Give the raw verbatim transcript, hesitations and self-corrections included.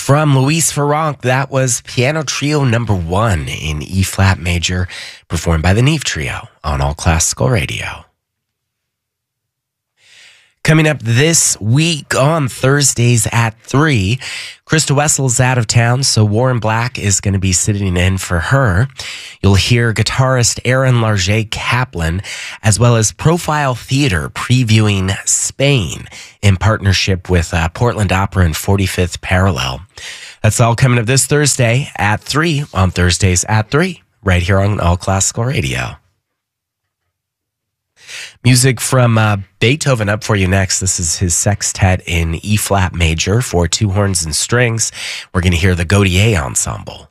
From Luis Ferranc, that was Piano Trio number one in E-flat major, performed by the Neve Trio on All Classical Radio. Coming up this week on Thursdays at three, Krista Wessel's out of town, so Warren Black is going to be sitting in for her. You'll hear guitarist Aaron Larget Kaplan, as well as Profile Theater previewing Spain in partnership with uh, Portland Opera and forty-fifth Parallel. That's all coming up this Thursday at three on Thursdays at three, right here on All Classical Radio. Music from uh, Beethoven up for you next. This is his sextet in E-flat major for two horns and strings. We're going to hear the Gaudier Ensemble.